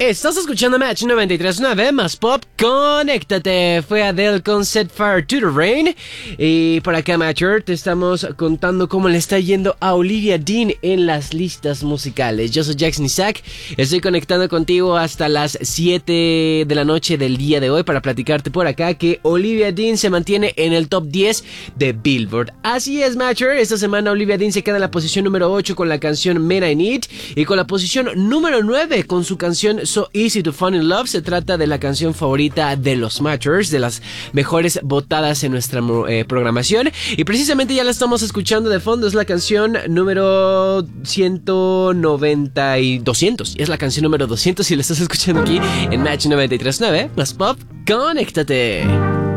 Estás escuchando Match 93.9 más pop, conéctate. Fue Adele con Set Fire to the Rain. Y por acá, Matcher, te estamos contando cómo le está yendo a Olivia Dean en las listas musicales. Yo soy Jackson Isaac, estoy conectando contigo hasta las 7 de la noche del día de hoy para platicarte por acá que Olivia Dean se mantiene en el top 10 de Billboard. Así es, Matcher, esta semana Olivia Dean se queda en la posición número 8 con la canción Men I Need y con la posición número 9 con su canción So Easy to Fall in Love. Se trata de la canción favorita de los Matchers, de las mejores votadas en nuestra programación. Y precisamente ya la estamos escuchando de fondo. Es la canción número 190 y 200. Es la canción número 200 y la estás escuchando aquí en Match 93.9. Más pop, conéctate.